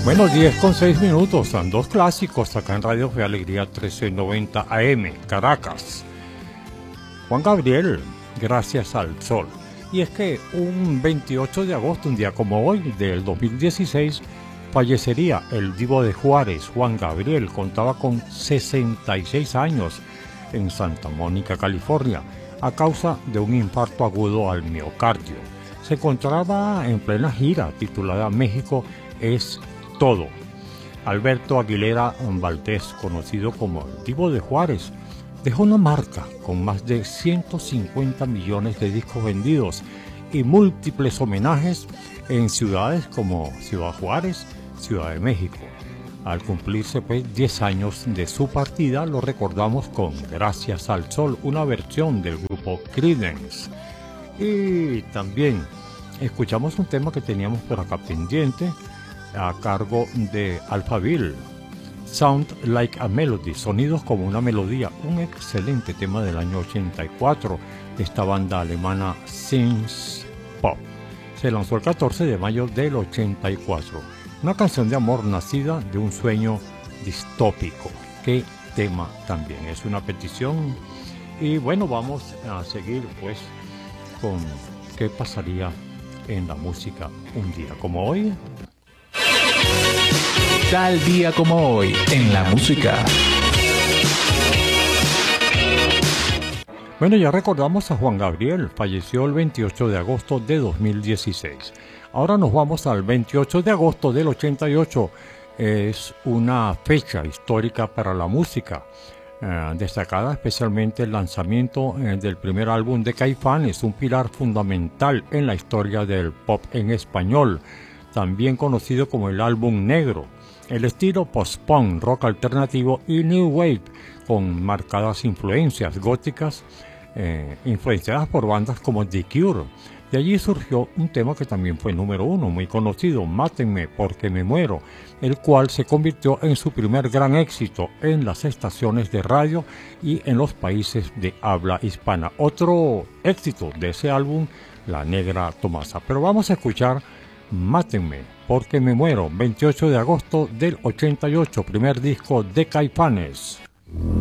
Bueno, 10:06, son dos clásicos acá en Radio Fe Alegría 1390 AM, Caracas. Juan Gabriel, Gracias al Sol. Y es que un 28 de agosto, un día como hoy, del 2016, fallecería el divo de Juárez, Juan Gabriel. Contaba con 66 años en Santa Mónica, California, a causa de un infarto agudo al miocardio. Se encontraba en plena gira titulada México es todo. Alberto Aguilera Valdés, conocido como el divo de Juárez, dejó una marca con más de 150 millones de discos vendidos y múltiples homenajes en ciudades como Ciudad Juárez, Ciudad de México. Al cumplirse 10 años de su partida, lo recordamos con Gracias al Sol, una versión del grupo Creedence. Y también escuchamos un tema que teníamos por acá pendiente, a cargo de Alphaville, Sound Like a Melody, sonidos como una melodía, un excelente tema del año 84 de esta banda alemana Synth Pop. Se lanzó el 14 de mayo del 84, una canción de amor nacida de un sueño distópico. Qué tema también, es una petición. Y bueno, vamos a seguir pues con qué pasaría en la música un día como hoy. Tal día como hoy, en la música. Bueno, ya recordamos a Juan Gabriel, falleció el 28 de agosto de 2016. Ahora nos vamos al 28 de agosto del 88. Es una fecha histórica para la música, destacada especialmente el lanzamiento del primer álbum de Caifanes, un pilar fundamental en la historia del pop en español, también conocido como el álbum negro. El estilo post-punk, rock alternativo y new wave, con marcadas influencias góticas, influenciadas por bandas como The Cure. De allí surgió un tema que también fue número uno, muy conocido, Mátenme porque me muero, el cual se convirtió en su primer gran éxito en las estaciones de radio y en los países de habla hispana. Otro éxito de ese álbum, La Negra Tomasa. Pero vamos a escuchar Mátenme porque me muero, 28 de agosto del 88, primer disco de Caifanes.